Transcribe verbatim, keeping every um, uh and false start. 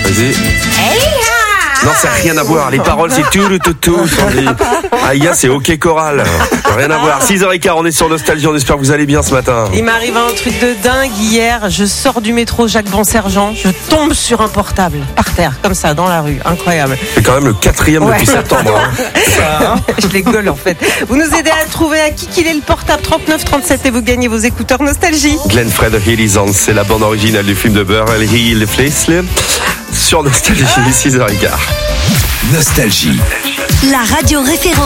Vas-y. Non, ça n'a rien à voir. Les paroles, c'est tout, tout, tout, tout. Aïe, c'est OK choral. Rien à voir. six heures quinze, on est sur Nostalgie. On espère que vous allez bien ce matin. Il m'arrive un truc de dingue hier. Je sors du métro Jacques Bonsergent. Je tombe sur un portable. Par terre, comme ça, dans la rue. Incroyable. C'est quand même le quatrième Ouais. depuis septembre. Hein. Je les gueule en fait. Vous nous aidez à trouver à qui qu'il est le portable trente-neuf trente-sept et vous gagnez vos écouteurs Nostalgie. Glenn Fred Hill is on. C'est la bande originale du film de Burrell Hill Fleisler sur Nostalgie, six heures quinze. Nostalgie. La radio référente